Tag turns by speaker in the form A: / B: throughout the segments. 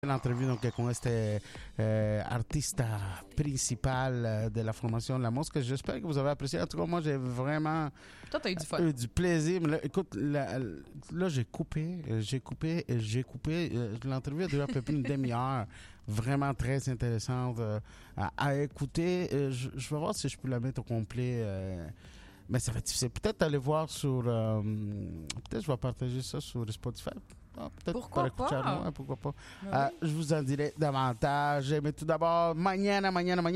A: L'entrevue donc, con este artista principal de la formation La Mosque. J'espère que vous avez apprécié. En tout cas, moi, j'ai vraiment
B: Toi, t'as eu du fun.
A: eu du plaisir. Mais là, écoute, là, j'ai coupé. L'entrevue a duré à peu près une demi-heure. Vraiment très intéressante à écouter. Je vais voir si je peux la mettre au complet. Mais ça va être difficile. Peut-être aller voir sur... peut-être je vais partager ça sur Spotify. Ah, peut-être
B: Pourquoi pas?
A: Moi, pourquoi pas.
B: Oui.
A: Je vous en dirai davantage. Mais tout d'abord, mañana,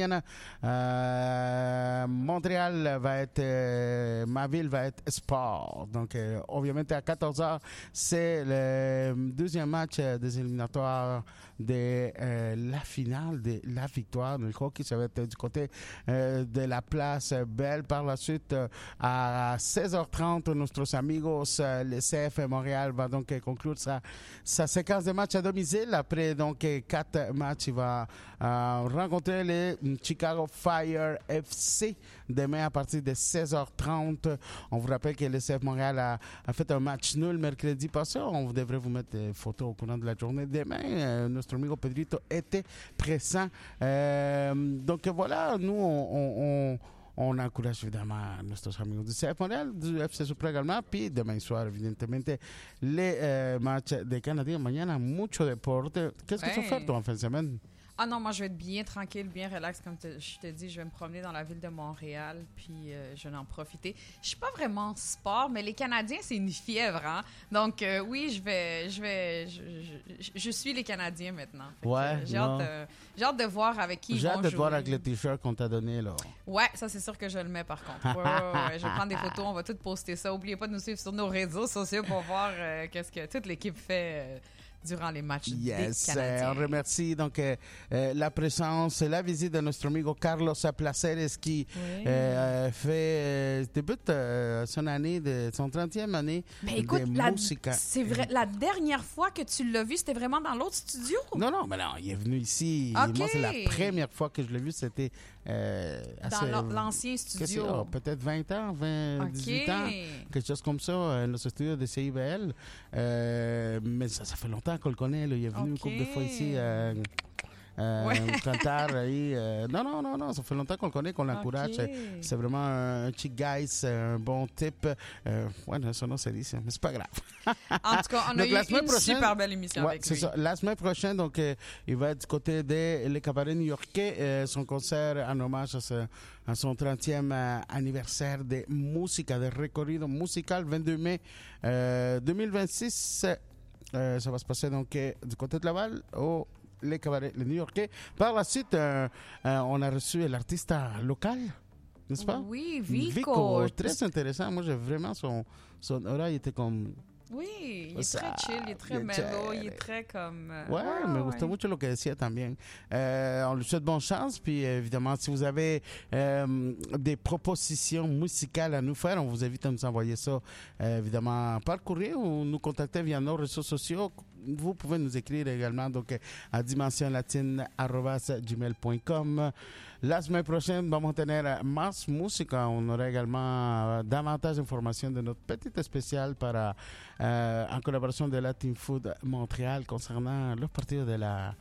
A: Montréal va être, ma ville va être sport. Donc, obviamente à 14h, c'est le deuxième match des éliminatoires de la finale, de la victoire du hockey. Ça va être du côté de la place Belle. Par la suite, à 16h30, nuestros amigos, le CF Montréal va donc conclure sa séquence de matchs à domicile. Après donc 4 matchs, il va rencontrer les Chicago Fire FC demain à partir de 16h30. On vous rappelle que le CF Montréal a fait un match nul mercredi passé. On devrait vous mettre des photos au courant de la journée. Demain, notre amigo Pedrito était présent. Donc voilà, nous on encourage évidemment nuestros amigos du CF Montréal, du FC Supra également, puis demain soir, evidentemente, les matchs des Canadiens. Mañana, mucho deporte. Qu'est-ce que tu vas faire, toi, en fin de semaine?
B: Ah non, moi, je vais être bien tranquille, bien relax. Comme je te dis, je vais me promener dans la ville de Montréal, puis je vais en profiter. Je suis pas vraiment sport, mais les Canadiens, c'est une fièvre, hein? Donc, oui, je suis les Canadiens maintenant. Fait
A: ouais,
B: j'ai hâte de voir avec qui ils vont jouer.
A: J'ai hâte de te voir avec le T-shirt qu'on t'a donné, là.
B: Ouais, ça, c'est sûr que je le mets, par contre. Ouais. Je vais prendre des photos, on va tout poster ça. N'oubliez pas de nous suivre sur nos réseaux sociaux pour voir qu'est-ce que toute l'équipe fait durant les matchs des Canadiens.
A: On remercie donc la présence, la visite de notre amigo Carlos Placeres qui débute son 30e année de musique.
B: C'est vrai, la dernière fois que tu l'as vu, c'était vraiment dans l'autre studio?
A: Non, mais non, il est venu ici.
B: Okay.
A: Moi, c'est la première fois que je l'ai vu, c'était
B: dans l'ancien studio.
A: Peut-être 20 ans, 18 ans, quelque chose comme ça, dans ce studio de CIBL. Mais ça fait longtemps qu'on le connaît. Là. Il est venu une couple de fois ici. Cantar. Non, ça fait longtemps qu'on le connaît, qu'on l'encourage. C'est vraiment un chic guy, c'est un bon type. Son nom, c'est dit, mais c'est pas grave.
B: En tout cas, on a eu une super belle émission avec lui.
A: Ça. La semaine prochaine, donc, il va être du côté des Les Cabarets new-yorkais. Son concert en hommage à son 30e anniversaire de Música, de recorrido musical, 22 mai 2026. Ça va se passer donc du côté de Laval les cabarets, les New-Yorkais. Par la suite, on a reçu l'artiste local, n'est-ce pas?
B: Oui, Vico.
A: Très intéressant. Moi, j'ai vraiment son aura, il était comme...
B: Oui, il est très chill, il est très mellow, il est très comme...
A: me gustó mucho lo que decía también. On lui souhaite bonne chance, puis évidemment, si vous avez des propositions musicales à nous faire, on vous invite à nous envoyer ça, évidemment, par courrier ou nous contacter via nos réseaux sociaux. Vous pouvez nous écrire également donc à dimensionlatine@gmail.com. La semaine prochaine, vamos a tener más música. On aura également davantage d'informations de notre petite spéciale en collaboration de Latin Food Montréal concernant le parti de la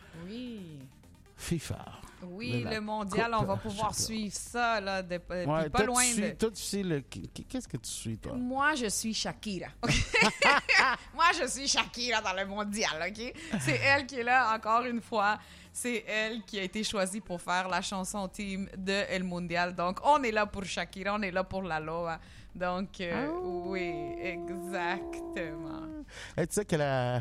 A: FIFA.
B: Oui, le mondial, on va pouvoir suivre ça là, pas loin de...
A: Toi, tu sais, qu'est-ce que tu suis, toi?
B: Moi, je suis Shakira. Moi, je suis Shakira dans le mondial, OK? C'est elle qui est là, encore une fois. C'est elle qui a été choisie pour faire la chanson team de El Mondial. Donc, on est là pour Shakira, on est là pour la Loa. Donc, oui, exactement.
A: Et tu sais qu'elle a...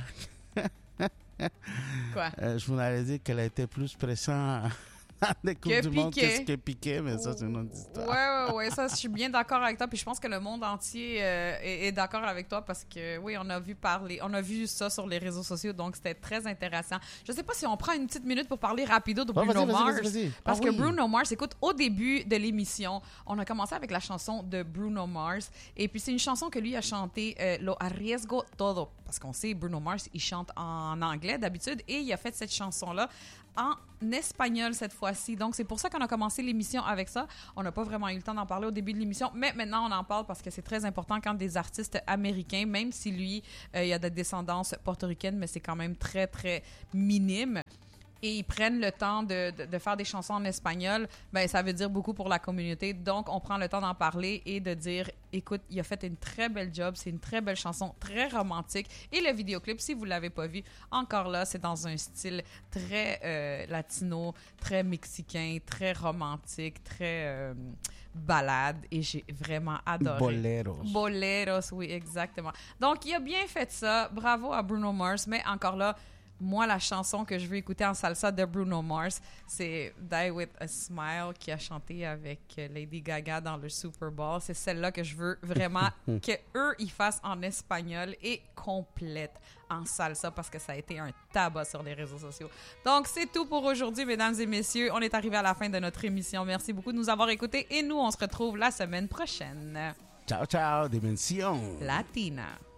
B: Quoi?
A: Je vous avais dit qu'elle a été plus pressante des Coupes du Monde que Piqué, mais ça, c'est une autre histoire.
B: Ouais, ça, je suis bien d'accord avec toi. Puis je pense que le monde entier est d'accord avec toi parce que, oui, on a vu ça sur les réseaux sociaux, donc c'était très intéressant. Je sais pas si on prend une petite minute pour parler rapido de Bruno Mars.
A: Vas-y.
B: Parce que Bruno Mars, écoute, au début de l'émission, on a commencé avec la chanson de Bruno Mars. Et puis c'est une chanson que lui a chantée, Lo arriesgo todo. Parce qu'on sait, Bruno Mars, il chante en anglais d'habitude. Et il a fait cette chanson-là en espagnol cette fois-ci. voici. Donc, c'est pour ça qu'on a commencé l'émission avec ça. On n'a pas vraiment eu le temps d'en parler au début de l'émission, mais maintenant, on en parle parce que c'est très important quand des artistes américains, même si lui, il a de descendance portoricaine, mais c'est quand même très, très minime, et ils prennent le temps de faire des chansons en espagnol, ben ça veut dire beaucoup pour la communauté. Donc, on prend le temps d'en parler et de dire, écoute, il a fait une très belle job, c'est une très belle chanson, très romantique. Et le vidéoclip, si vous ne l'avez pas vu, encore là, c'est dans un style très latino, très mexicain, très romantique, très balade. Et j'ai vraiment adoré. Boleros, oui, exactement. Donc, il a bien fait ça. Bravo à Bruno Mars, mais encore là, moi, la chanson que je veux écouter en salsa de Bruno Mars, c'est Die With A Smile qui a chanté avec Lady Gaga dans le Super Bowl. C'est celle-là que je veux vraiment qu'eux, ils fassent en espagnol et complète en salsa parce que ça a été un tabac sur les réseaux sociaux. Donc, c'est tout pour aujourd'hui, mesdames et messieurs. On est arrivé à la fin de notre émission. Merci beaucoup de nous avoir écoutés et nous, on se retrouve la semaine prochaine.
A: Ciao, ciao, Dimension
B: Latina.